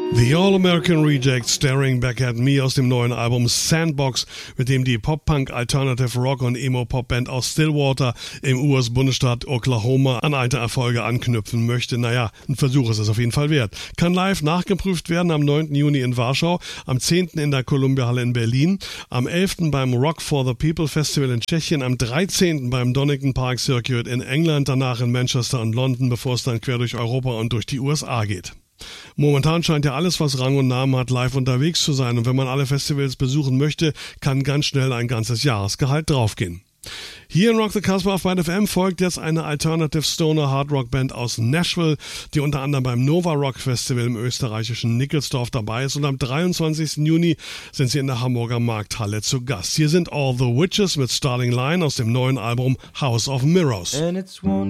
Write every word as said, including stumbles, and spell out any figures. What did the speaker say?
The All-American Rejects Staring Back at Me aus dem neuen Album Sandbox, mit dem die Pop-Punk, Alternative Rock und Emo-Pop-Band aus Stillwater im U S-Bundesstaat Oklahoma an alte Erfolge anknüpfen möchte. Naja, ein Versuch ist es auf jeden Fall wert. Kann live nachgeprüft werden am neunten Juni in Warschau, am zehnten in der Columbia-Halle in Berlin, am elften beim Rock for the People Festival in Tschechien, am dreizehnten beim Donington Park Circuit in England, danach in Manchester und London, bevor es dann quer durch Europa und durch die U S A geht. Momentan scheint ja alles, was Rang und Namen hat, live unterwegs zu sein, und wenn man alle Festivals besuchen möchte, kann ganz schnell ein ganzes Jahresgehalt draufgehen. Hier in Rock the Casbah auf Byte F M folgt jetzt eine Alternative Stoner Hard Rock Band aus Nashville, die unter anderem beim Nova Rock Festival im österreichischen Nickelsdorf dabei ist, und am dreiundzwanzigsten Juni sind sie in der Hamburger Markthalle zu Gast. Hier sind All the Witches mit Starting Line aus dem neuen Album House of Mirrors.